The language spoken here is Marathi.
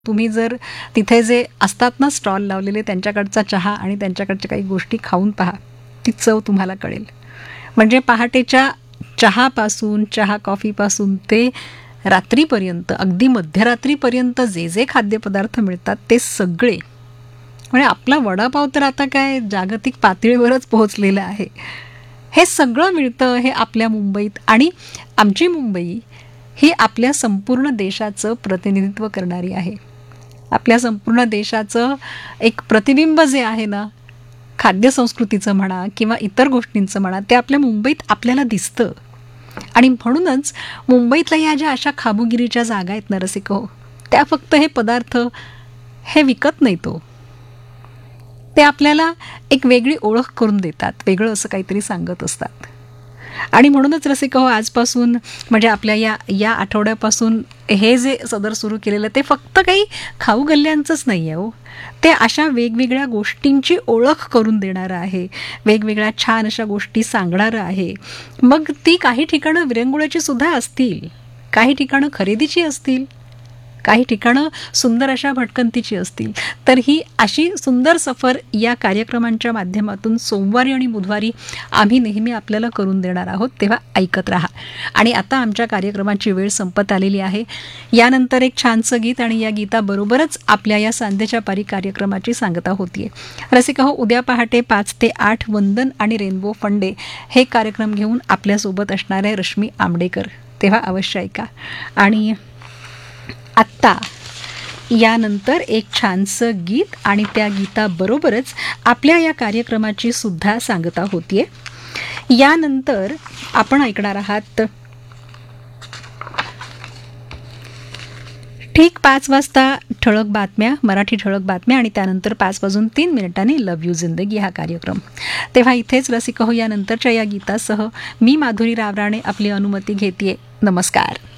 तुम्ही जर तिथे जे असतात ना स्टॉल लावलेले त्यांच्याकडचा चहा आणि त्यांच्याकडच्या काही गोष्टी खाऊन पहा, ती चव तुम्हाला कळेल. म्हणजे पहाटेच्या चहापासून, चहा कॉफीपासून ते रात्रीपर्यंत, अगदी मध्यरात्रीपर्यंत जे जे खाद्यपदार्थ मिळतात ते सगळे, म्हणजे आपला वडापाव तर आता काय जागतिक पातळीवरच पोहोचलेला आहे. हे सगळं मिळतं हे आपल्या मुंबईत. आणि आमची मुंबई ही आपल्या संपूर्ण देशाचं प्रतिनिधित्व करणारी आहे. आपल्या संपूर्ण देशाचं एक प्रतिबिंब जे आहे ना, खाद्यसंस्कृतीचं म्हणा किंवा इतर गोष्टींचं म्हणा, ते आपल्या मुंबईत आपल्याला दिसतं. आणि म्हणूनच मुंबईतल्या या ज्या अशा खामुगिरीच्या जागा आहेत ना रसिको, त्या फक्त हे पदार्थ हे विकत नाही, ते आपल्याला एक वेगळी ओळख करून देतात, वेगळं असं काहीतरी सांगत असतात. आणि म्हणूनच रसिको, आजपासून म्हणजे आपल्या या आठवड्यापासून हे जे सदर सुरू केलेलं ते फक्त काही खाऊ गल्ल्यांचंच नाही आहे हो, ते अशा वेगवेगळ्या गोष्टींची ओळख करून देणारं आहे, वेगवेगळ्या छान अशा गोष्टी सांगणारं आहे. मग ती काही ठिकाणं विरंगुळ्याची सुद्धा असतील, काही ठिकाणं खरेदीची असतील, काही ठिकाणं सुंदर अशा भटकंतीची असतील. तर ही अशी सुंदर सफर या कार्यक्रमांच्या माध्यमातून सोमवारी आणि बुधवारी आम्ही नेहमी आपल्याला करून देणार आहोत, तेव्हा ऐकत राहा. आणि आता आमच्या कार्यक्रमाची वेळ संपत आलेली आहे. यानंतर एक छानसं गीत आणि या गीताबरोबरच आपल्या या सांध्याच्या पारी कार्यक्रमाची सांगता होतीये. रसिका हो, उद्या पहाटे 5 ते 8 वंदन आणि रेनबो फंडे हे कार्यक्रम घेऊन आपल्यासोबत असणार आहे रश्मी आंबडेकर, तेव्हा अवश्य ऐका. आणि आत्ता यानंतर एक छानसं गीत आणि त्या गीताबरोबरच आपल्या या कार्यक्रमाची सुद्धा सांगता होतीये. यानंतर आपण ऐकणार आहात ठीक 5 वाजता ठळक बातम्या, मराठी ठळक बातम्या, आणि त्यानंतर 5:03 लव यू जिंदगी हा कार्यक्रम. तेव्हा इथेच रसिका हो, यानंतरच्या या गीतासह मी माधुरी रावराणे आपली अनुमती घेतेय. नमस्कार.